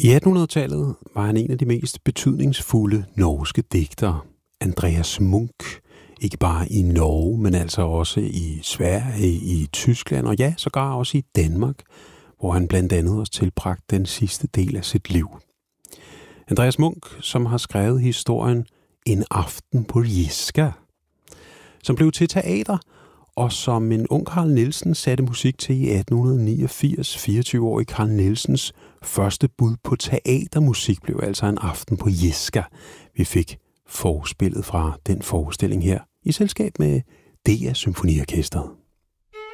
I 1800-tallet var han en af de mest betydningsfulde norske digtere. Andreas Munch, ikke bare i Norge, men altså også i Sverige, i Tyskland og ja, sågar også i Danmark, hvor han blandt andet også tilbragte den sidste del af sit liv. Andreas Munch, som har skrevet historien En aften på Jyska, som blev til teater, og som en ung Carl Nielsen satte musik til i 1889. 24-årig Carl Nielsens første bud på teatermusik blev altså En aften på Jyska. Vi fik forspillet fra den forestilling her i selskab med DR Symfoniorkestret.